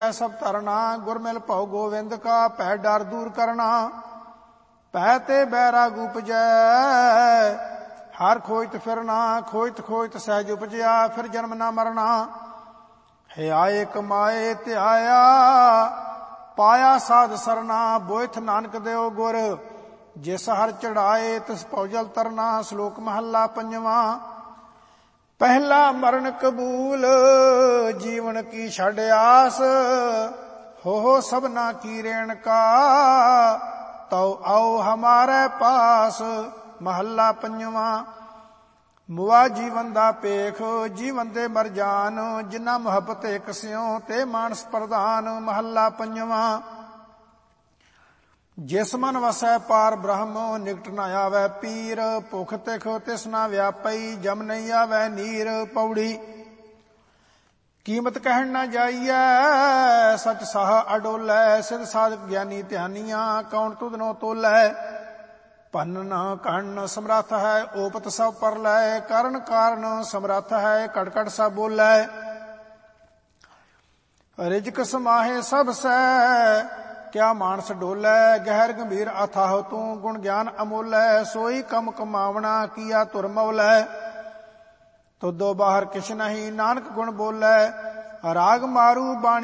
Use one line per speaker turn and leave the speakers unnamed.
सब तरना, गुर मिल भव गोविंद का, भय डर दूर करना। भय ते बैराग उपजै, हर खोजत फिरना, खोजत खोजत सहज उपजया, फिर जन्म न मरना। हे आए कमाए ते आया, पाया साध सरना। बोइथ नानक देव गुर, जिस हर चढ़ाए, तिस पौजल तरना। श्लोक महला पंजवा। पहला मरण कबूल, जीवन की छड़ आस। हो सबना की रेण का, तो आओ हमारे पास। महला पंजवा। मुआ जीवन दा पेख, जीवन दे मर जान। जिन्ना मुहब्बत एक स्यों, ते मानस प्रधान। महला पंजवा। जिस मन वसै पार ब्रह्म, निकट न आवे पीर। भुख तिख तिस न व्यापई, जम नहीं आवे नीर। पौड़ी। कीमत कहन न जाइए, सच साह अडोलै। सिद्ध साधक ज्ञानी ध्यानिया, कौन तुध नो तोलै। भन्न कहन समर्थ है, ओपत सब पर लै। करण कारण समर्थ है, कट कट सब बोलै। रिजक समाहे सब सै, क्या मानस डोलै। गहर गंभीर अथाह तू, गुण ज्ञान अमोलै। सोई कम कमावना, किया तुर मौलै। तुदो बाहर किछ नहीं, नानक गुण बोलै। राग मारू बाणी